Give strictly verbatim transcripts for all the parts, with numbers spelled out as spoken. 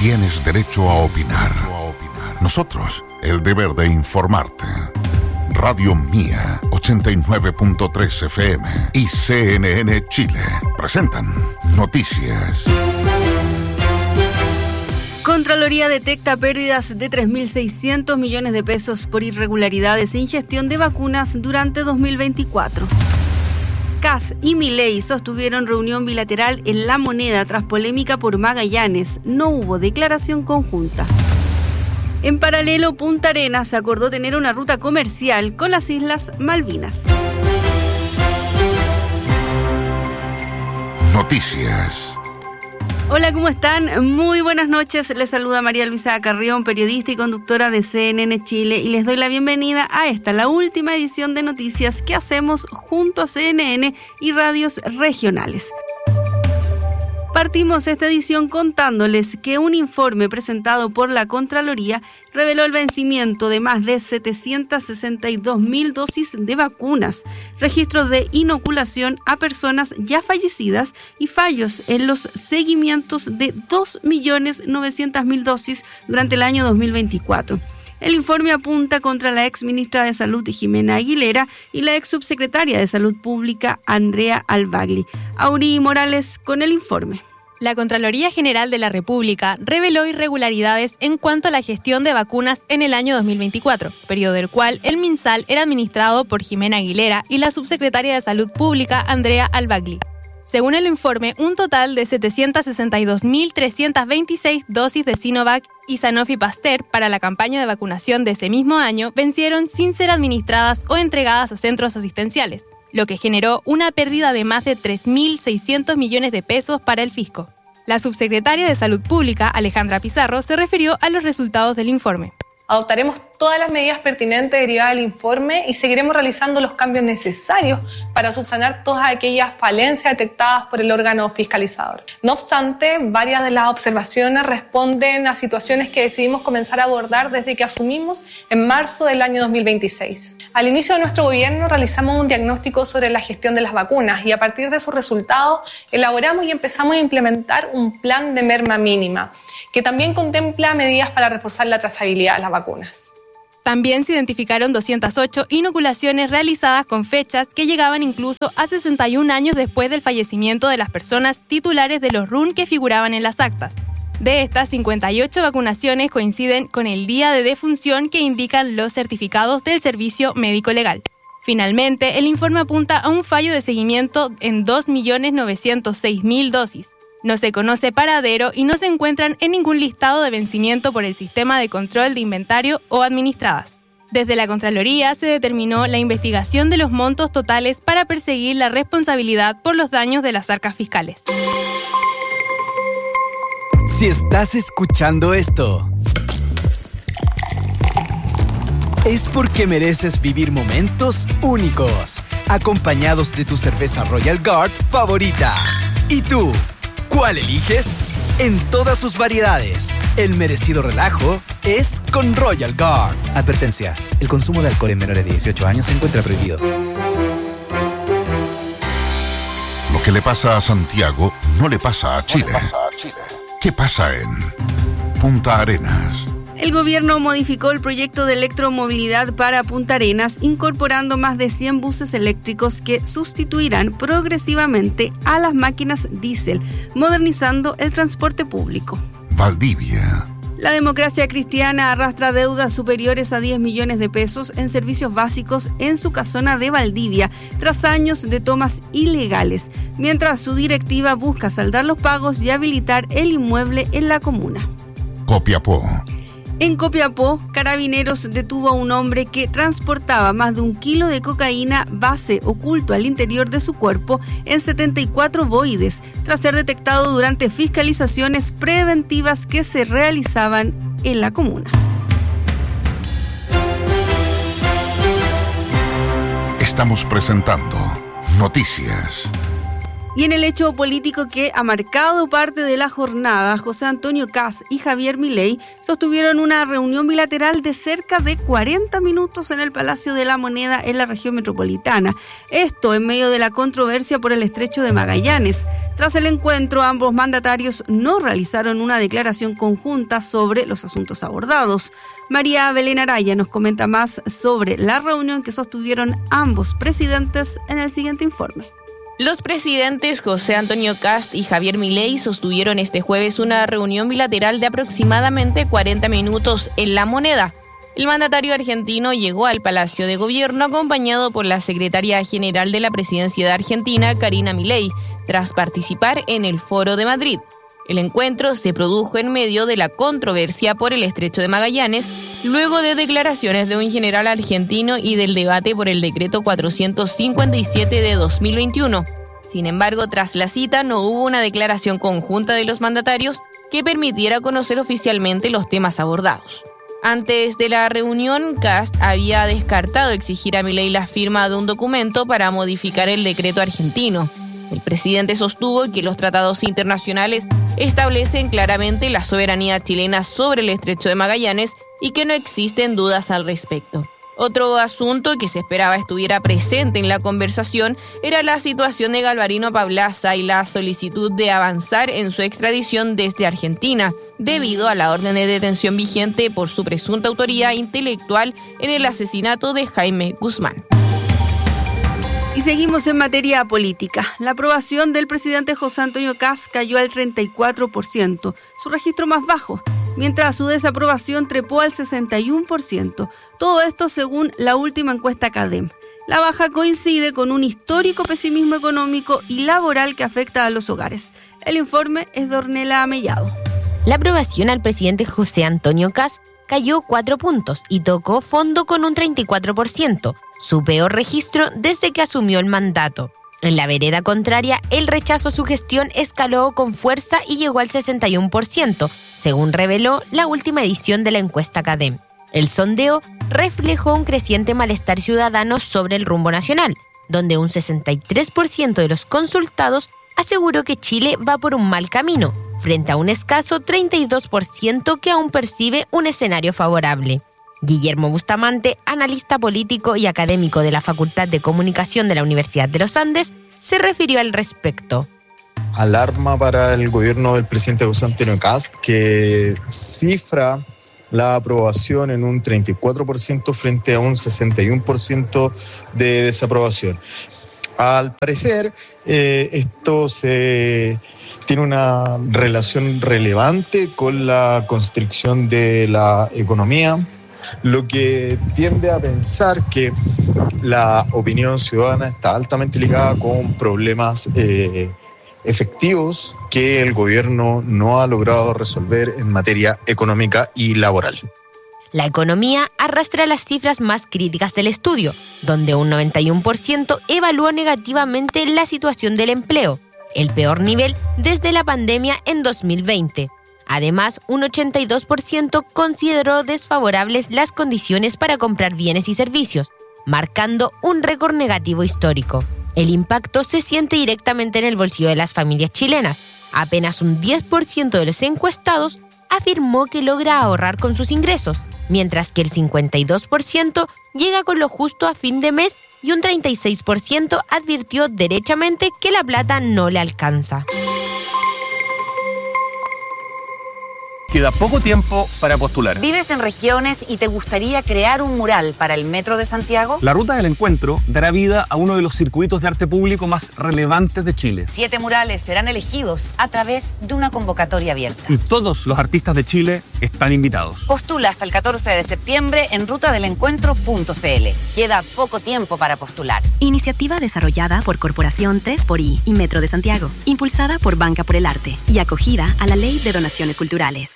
tienes derecho a opinar. Nosotros, el deber de informarte. Radio Mía, ochenta y nueve punto tres F M y C N N Chile presentan Noticias. Contraloría detecta pérdidas de tres mil seiscientos millones de pesos por irregularidades en gestión de vacunas durante dos mil veinticuatro. C A S y Milei sostuvieron reunión bilateral en La Moneda tras polémica por Magallanes. No hubo declaración conjunta. En paralelo, Punta Arenas acordó tener una ruta comercial con las Islas Malvinas. Noticias. Hola, ¿cómo están? Muy buenas noches. Les saluda María Luisa Carrión, periodista y conductora de C N N Chile, y les doy la bienvenida a esta, la última edición de noticias que hacemos junto a C N N y radios regionales. Partimos esta edición contándoles que un informe presentado por la Contraloría reveló el vencimiento de más de setecientas sesenta y dos mil dosis de vacunas, registros de inoculación a personas ya fallecidas y fallos en los seguimientos de dos millones novecientas mil dosis durante el año dos mil veinticuatro. El informe apunta contra la ex ministra de Salud Jimena Aguilera y la ex subsecretaria de Salud Pública Andrea Albagli. Aurí Morales con el informe. La Contraloría General de la República reveló irregularidades en cuanto a la gestión de vacunas en el año dos mil veinticuatro, periodo del cual el MinSal era administrado por Jimena Aguilera y la subsecretaria de Salud Pública Andrea Albagli. Según el informe, un total de setecientas sesenta y dos mil trescientas veintiséis dosis de Sinovac y Sanofi Pasteur para la campaña de vacunación de ese mismo año vencieron sin ser administradas o entregadas a centros asistenciales, lo que generó una pérdida de más de tres mil seiscientos millones de pesos para el fisco. La subsecretaria de Salud Pública, Alejandra Pizarro, se refirió a los resultados del informe. Adoptaremos todas las medidas pertinentes derivadas del informe y seguiremos realizando los cambios necesarios para subsanar todas aquellas falencias detectadas por el órgano fiscalizador. No obstante, varias de las observaciones responden a situaciones que decidimos comenzar a abordar desde que asumimos en marzo del año dos mil veintiséis. Al inicio de nuestro gobierno realizamos un diagnóstico sobre la gestión de las vacunas y a partir de esos resultados elaboramos y empezamos a implementar un plan de merma mínima, que también contempla medidas para reforzar la trazabilidad de las vacunas. También se identificaron doscientas ocho inoculaciones realizadas con fechas que llegaban incluso a sesenta y un años después del fallecimiento de las personas titulares de los R U N que figuraban en las actas. De estas, cincuenta y ocho vacunaciones coinciden con el día de defunción que indican los certificados del Servicio Médico Legal. Finalmente, el informe apunta a un fallo de seguimiento en dos millones novecientos seis mil dosis. No se conoce paradero y no se encuentran en ningún listado de vencimiento por el sistema de control de inventario o administradas. Desde la Contraloría se determinó la investigación de los montos totales para perseguir la responsabilidad por los daños de las arcas fiscales. Si estás escuchando esto, es porque mereces vivir momentos únicos, acompañados de tu cerveza Royal Guard favorita. ¿Y tú? ¿Cuál eliges? En todas sus variedades, el merecido relajo es con Royal Guard. Advertencia, el consumo de alcohol en menores de dieciocho años se encuentra prohibido. Lo que le pasa a Santiago no le pasa a Chile. ¿Qué pasa en Punta Arenas? El gobierno modificó el proyecto de electromovilidad para Punta Arenas, incorporando más de cien buses eléctricos que sustituirán progresivamente a las máquinas diésel, modernizando el transporte público. Valdivia. La democracia cristiana arrastra deudas superiores a diez millones de pesos en servicios básicos en su casona de Valdivia, tras años de tomas ilegales, mientras su directiva busca saldar los pagos y habilitar el inmueble en la comuna. Copiapó. En Copiapó, Carabineros detuvo a un hombre que transportaba más de un kilo de cocaína base oculto al interior de su cuerpo en setenta y cuatro boides, tras ser detectado durante fiscalizaciones preventivas que se realizaban en la comuna. Estamos presentando Noticias. Y en el hecho político que ha marcado parte de la jornada, José Antonio Kast y Javier Milei sostuvieron una reunión bilateral de cerca de cuarenta minutos en el Palacio de la Moneda en la región metropolitana. Esto en medio de la controversia por el Estrecho de Magallanes. Tras el encuentro, ambos mandatarios no realizaron una declaración conjunta sobre los asuntos abordados. María Belén Araya nos comenta más sobre la reunión que sostuvieron ambos presidentes en el siguiente informe. Los presidentes José Antonio Kast y Javier Milei sostuvieron este jueves una reunión bilateral de aproximadamente cuarenta minutos en La Moneda. El mandatario argentino llegó al Palacio de Gobierno acompañado por la secretaria general de la Presidencia de Argentina, Karina Milei, tras participar en el Foro de Madrid. El encuentro se produjo en medio de la controversia por el Estrecho de Magallanes, luego de declaraciones de un general argentino y del debate por el decreto cuatrocientos cincuenta y siete de dos mil veintiuno. Sin embargo, tras la cita no hubo una declaración conjunta de los mandatarios que permitiera conocer oficialmente los temas abordados. Antes de la reunión, Kast había descartado exigir a Milei la firma de un documento para modificar el decreto argentino. El presidente sostuvo que los tratados internacionales establecen claramente la soberanía chilena sobre el Estrecho de Magallanes y que no existen dudas al respecto. Otro asunto que se esperaba estuviera presente en la conversación era la situación de Galvarino Pablaza y la solicitud de avanzar en su extradición desde Argentina, debido a la orden de detención vigente por su presunta autoría intelectual en el asesinato de Jaime Guzmán. Y seguimos en materia política. La aprobación del presidente José Antonio Kast cayó al treinta y cuatro por ciento, su registro más bajo, mientras su desaprobación trepó al sesenta y uno por ciento. Todo esto según la última encuesta CADEM. La baja coincide con un histórico pesimismo económico y laboral que afecta a los hogares. El informe es de Ornella Mellado. La aprobación al presidente José Antonio Kast cayó cuatro puntos y tocó fondo con un treinta y cuatro por ciento, su peor registro desde que asumió el mandato. En la vereda contraria, el rechazo a su gestión escaló con fuerza y llegó al sesenta y uno por ciento, según reveló la última edición de la encuesta CADEM. El sondeo reflejó un creciente malestar ciudadano sobre el rumbo nacional, donde un sesenta y tres por ciento de los consultados aseguró que Chile va por un mal camino, frente a un escaso treinta y dos por ciento que aún percibe un escenario favorable. Guillermo Bustamante, analista político y académico de la Facultad de Comunicación de la Universidad de los Andes, se refirió al respecto. Alarma para el gobierno del presidente José Antonio Kast, que cifra la aprobación en un treinta y cuatro por ciento frente a un sesenta y uno por ciento de desaprobación. Al parecer, eh, esto se tiene una relación relevante con la constricción de la economía, lo que tiende a pensar que la opinión ciudadana está altamente ligada con problemas eh, efectivos que el gobierno no ha logrado resolver en materia económica y laboral. La economía arrastra las cifras más críticas del estudio, donde un noventa y uno por ciento evaluó negativamente la situación del empleo, el peor nivel desde la pandemia en dos mil veinte. Además, un ochenta y dos por ciento consideró desfavorables las condiciones para comprar bienes y servicios, marcando un récord negativo histórico. El impacto se siente directamente en el bolsillo de las familias chilenas. Apenas un diez por ciento de los encuestados afirmó que logra ahorrar con sus ingresos, mientras que el cincuenta y dos por ciento llega con lo justo a fin de mes y un treinta y seis por ciento advirtió derechamente que la plata no le alcanza. Queda poco tiempo para postular. ¿Vives en regiones y te gustaría crear un mural para el Metro de Santiago? La Ruta del Encuentro dará vida a uno de los circuitos de arte público más relevantes de Chile. Siete murales serán elegidos a través de una convocatoria abierta. Y todos los artistas de Chile están invitados. Postula hasta el catorce de septiembre en ruta del encuentro punto c l. Queda poco tiempo para postular. Iniciativa desarrollada por Corporación tres por I y Metro de Santiago, impulsada por Banca por el Arte y acogida a la Ley de Donaciones Culturales.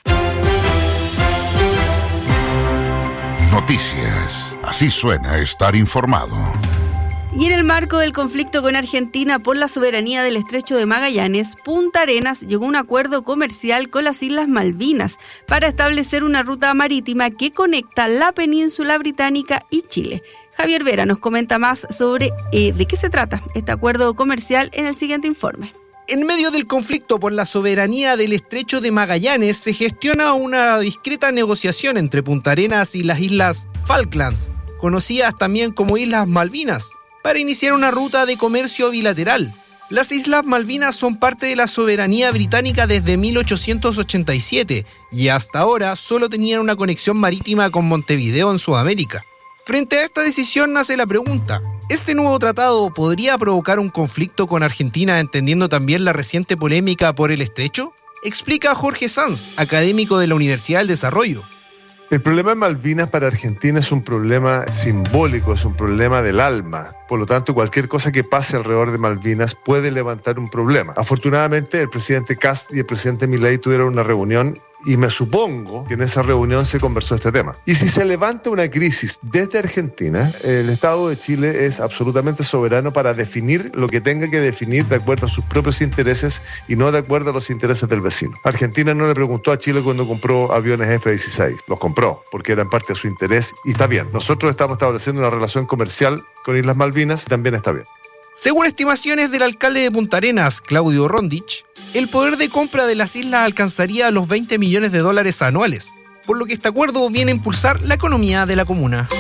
Noticias. Así suena estar informado. Y en el marco del conflicto con Argentina por la soberanía del Estrecho de Magallanes, Punta Arenas llegó a un acuerdo comercial con las Islas Malvinas para establecer una ruta marítima que conecta la península británica y Chile. Javier Vera nos comenta más sobre eh, de qué se trata este acuerdo comercial en el siguiente informe. En medio del conflicto por la soberanía del Estrecho de Magallanes, se gestiona una discreta negociación entre Punta Arenas y las Islas Falklands, conocidas también como Islas Malvinas, para iniciar una ruta de comercio bilateral. Las Islas Malvinas son parte de la soberanía británica desde mil ochocientos ochenta y siete y hasta ahora solo tenían una conexión marítima con Montevideo en Sudamérica. Frente a esta decisión nace la pregunta: ¿este nuevo tratado podría provocar un conflicto con Argentina, entendiendo también la reciente polémica por el estrecho? Explica Jorge Sanz, académico de la Universidad del Desarrollo. El problema de Malvinas para Argentina es un problema simbólico, es un problema del alma. Por lo tanto, cualquier cosa que pase alrededor de Malvinas puede levantar un problema. Afortunadamente, el presidente Kast y el presidente Milei tuvieron una reunión y me supongo que en esa reunión se conversó este tema. Y si se levanta una crisis desde Argentina, el Estado de Chile es absolutamente soberano para definir lo que tenga que definir de acuerdo a sus propios intereses y no de acuerdo a los intereses del vecino. Argentina no le preguntó a Chile cuando compró aviones F dieciséis. Los compró porque eran parte de su interés y está bien. Nosotros estamos estableciendo una relación comercial con Islas Malvinas y también está bien. Según estimaciones del alcalde de Punta Arenas, Claudio Rondich, el poder de compra de las islas alcanzaría los veinte millones de dólares anuales, por lo que este acuerdo viene a impulsar la economía de la comuna.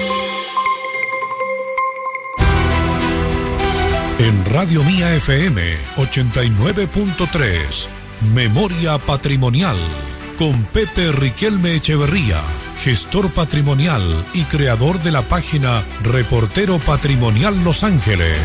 En Radio Mía F M ochenta y nueve punto tres, Memoria Patrimonial, con Pepe Riquelme Echeverría, gestor patrimonial y creador de la página Reportero Patrimonial Los Ángeles.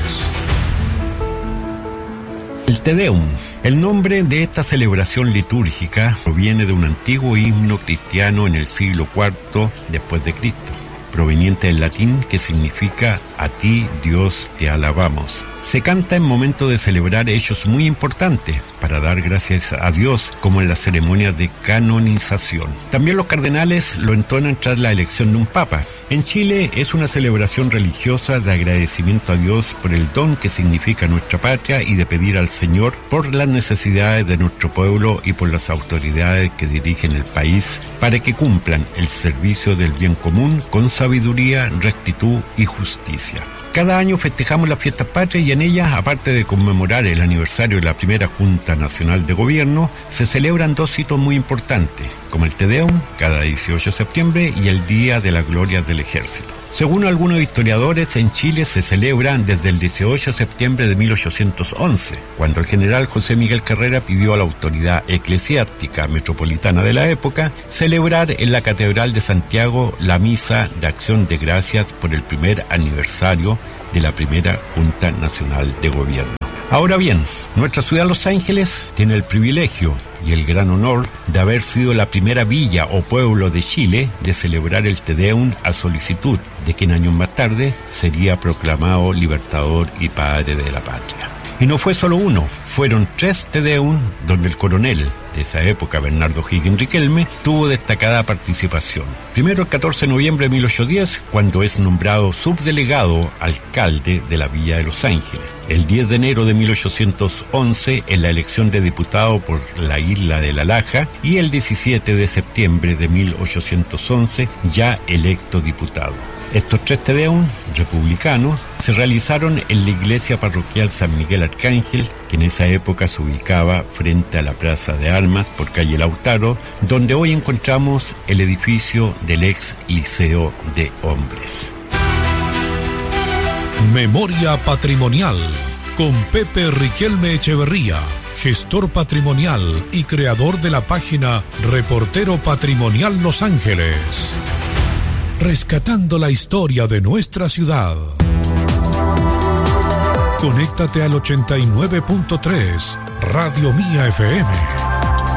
El Te Deum. El nombre de esta celebración litúrgica proviene de un antiguo himno cristiano en el siglo cuarto después de Cristo, proveniente del latín que significa "A ti, Dios, te alabamos". Se canta en momento de celebrar hechos muy importantes para dar gracias a Dios, como en las ceremonias de canonización. También los cardenales lo entonan tras la elección de un papa. En Chile es una celebración religiosa de agradecimiento a Dios por el don que significa nuestra patria y de pedir al Señor por las necesidades de nuestro pueblo y por las autoridades que dirigen el país para que cumplan el servicio del bien común con sabiduría, rectitud y justicia. Cada año festejamos las fiestas patrias y en ellas, aparte de conmemorar el aniversario de la primera Junta Nacional de Gobierno, se celebran dos hitos muy importantes, como el Te Deum, cada dieciocho de septiembre, y el Día de la Gloria del Ejército. Según algunos historiadores, en Chile se celebra desde el dieciocho de septiembre de mil ochocientos once, cuando el general José Miguel Carrera pidió a la autoridad eclesiástica metropolitana de la época celebrar en la Catedral de Santiago la misa de acción de gracias por el primer aniversario de la primera Junta Nacional de Gobierno. Ahora bien, nuestra ciudad Los Ángeles tiene el privilegio y el gran honor de haber sido la primera villa o pueblo de Chile de celebrar el Te Deum a solicitud de quien años más tarde sería proclamado libertador y padre de la patria. Y no fue solo uno, fueron tres Te Deum donde el coronel de esa época, Bernardo Higgins Riquelme, tuvo destacada participación. Primero el catorce de noviembre de mil ochocientos diez, cuando es nombrado subdelegado alcalde de la Villa de Los Ángeles. El diez de enero de mil ochocientos once, en la elección de diputado por la isla de La Laja, y el diecisiete de septiembre de mil ochocientos once, ya electo diputado. Estos tres Te Deum republicanos se realizaron en la iglesia parroquial San Miguel Arcángel, que en esa época se ubicaba frente a la Plaza de Armas por calle Lautaro, donde hoy encontramos el edificio del ex Liceo de Hombres. Memoria Patrimonial, con Pepe Riquelme Echeverría, gestor patrimonial y creador de la página Reportero Patrimonial Los Ángeles. Rescatando la historia de nuestra ciudad. Conéctate al ochenta y nueve punto tres, Radio Mía F M.